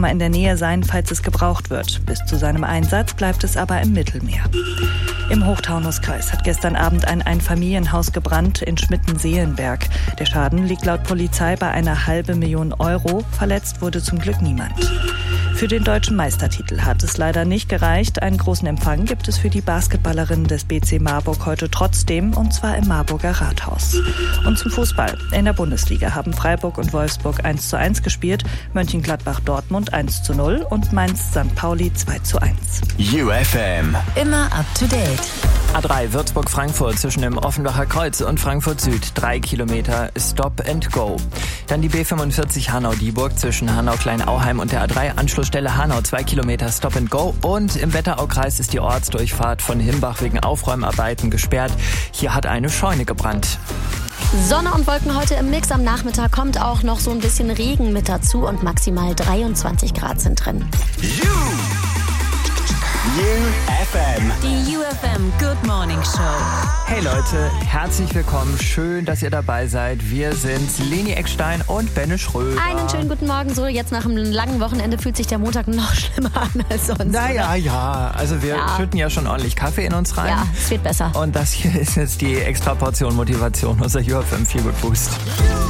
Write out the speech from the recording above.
mal in der Nähe sein, falls es gebraucht wird. Bis zu seinem Einsatz bleibt es aber im Mittelmeer. Im Hochtaunuskreis hat gestern Abend ein Einfamilienhaus gebrannt in Schmitten-Seelenberg. Der Schaden liegt laut Polizei bei einer 500.000 €. Verletzt wurde zum Glück niemand. Für den deutschen Meistertitel hat es leider nicht gereicht. Einen großen Empfang gibt es für die Basketballerinnen des BC Marburg heute trotzdem, und zwar im Marburger Rathaus. Und zum Fußball. In der Bundesliga haben Freiburg und Wolfsburg 1:1 gespielt, Mönchengladbach-Dortmund 1:0 und Mainz-St. Pauli 2:1. UFM. Immer up to date. A3 Würzburg-Frankfurt zwischen dem Offenbacher Kreuz und Frankfurt Süd 3 Kilometer Stop and Go. Dann die B45 Hanau-Dieburg zwischen Hanau-Kleinauheim und der A3 Anschlussstelle Hanau 2 Kilometer Stop and Go. Und im Wetteraukreis ist die Ortsdurchfahrt von Himbach wegen Aufräumarbeiten gesperrt. Hier hat eine Scheune gebrannt. Sonne und Wolken heute im Mix. Am Nachmittag kommt auch noch so ein bisschen Regen mit dazu und maximal 23 Grad sind drin. UFM. Die UFM Good Morning Show. Hey Leute, herzlich willkommen. Schön, dass ihr dabei seid. Wir sind Leni Eckstein und Benne Schröder. Einen schönen guten Morgen. So, jetzt nach einem langen Wochenende fühlt sich der Montag noch schlimmer an als sonst. Naja, ja. Also wir schütten ja schon ordentlich Kaffee in uns rein. Ja, es wird besser. Und das hier ist jetzt die extra Portion Motivation, unser UFM Feel Good Boost.